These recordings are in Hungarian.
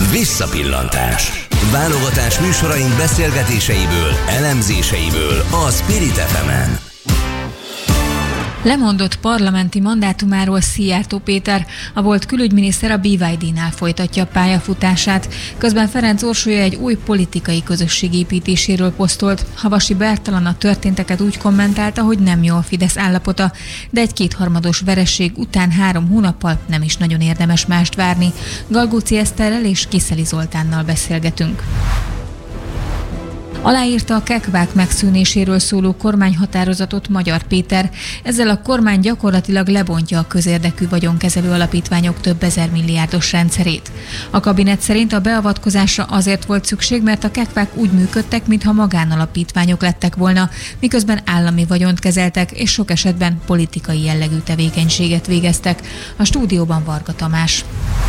Visszapillantás. Válogatás műsoraink beszélgetéseiből, elemzéseiből a Spirit FM-en. Lemondott parlamenti mandátumáról Szijjártó Péter, a volt külügyminiszter a BYD-nál folytatja a pályafutását. Közben Ferenc Orsolya egy új politikai közösség építéséről posztolt. Havasi Bertalan a történteket úgy kommentálta, hogy nem jó a Fidesz állapota, de egy kétharmados vereség után 3 hónappal nem is nagyon érdemes mást várni. Galgóci Eszterrel és Kiszeli Zoltánnal beszélgetünk. Aláírta a kekvák megszűnéséről szóló kormányhatározatot Magyar Péter. Ezzel a kormány gyakorlatilag lebontja a közérdekű vagyonkezelő alapítványok több ezer milliárdos rendszerét. A kabinet szerint a beavatkozásra azért volt szükség, mert a kekvák úgy működtek, mintha magánalapítványok lettek volna, miközben állami vagyont kezeltek, és sok esetben politikai jellegű tevékenységet végeztek. A stúdióban Varga Tamás.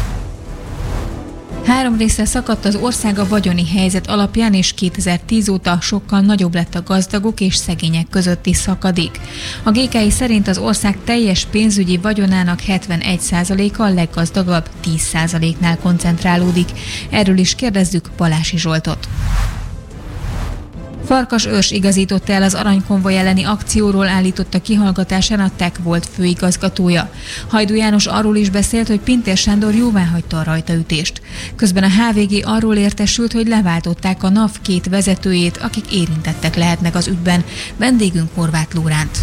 3 részre szakadt az ország a vagyoni helyzet alapján, és 2010 óta sokkal nagyobb lett a gazdagok és szegények közötti szakadék. A GKI szerint az ország teljes pénzügyi vagyonának 71%-a a leggazdagabb 10%-nál koncentrálódik. Erről is kérdezzük Balási Zsoltot. Farkas Őrs igazította el az aranykonvoj elleni akcióról állította kihallgatásán a TEK volt főigazgatója. Hajdú János arról is beszélt, hogy Pintér Sándor jóváhagyta a rajtaütést. Közben a HVG arról értesült, hogy leváltották a NAV 2 vezetőjét, akik érintettek lehetnek az ügyben. Vendégünk Horváth Lóránt.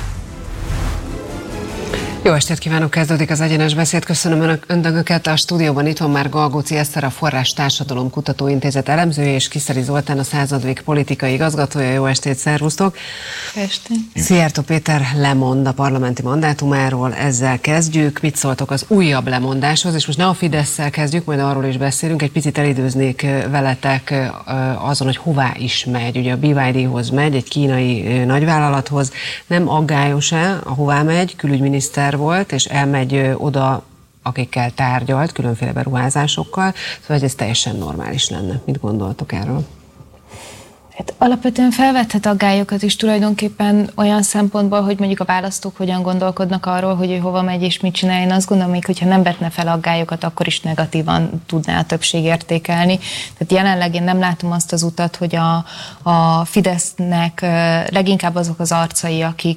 Jó estét kívánok, kezdődik az Egyenes Beszéd. Köszönöm Önöket. A stúdióban itt van már Galgóci Eszter, a Forrás Társadalom Kutatóintézet elemzője, és Kiszeli Zoltán, a Századvég politikai igazgatója. Jó estét, szervusztok! Estét! Szijjártó Péter lemond a parlamenti mandátumáról, ezzel kezdjük. Mit szóltok az újabb lemondáshoz? És most ne a Fidesszel kezdjük, majd arról is beszélünk. Egy picit elidőznék veletek azon, hogy hová is megy. Ugye a BYD-hoz megy, egy kínai nagyvállalathoz. Nem aggályos-e, ahová megy? Külügyminiszter volt, és elmegy oda, akikkel tárgyalt, különféle beruházásokkal, szóval ez teljesen normális lenne. Mit gondoltok erről? Hát alapvetően felvethet aggályokat is tulajdonképpen olyan szempontból, hogy mondjuk a választók hogyan gondolkodnak arról, hogy ő hova megy és mit csinál. Én azt gondolom, még hogyha nem vetne fel aggályokat, akkor is negatívan tudná a többség értékelni. Tehát jelenleg én nem látom azt az utat, hogy a Fidesznek leginkább azok az arcai,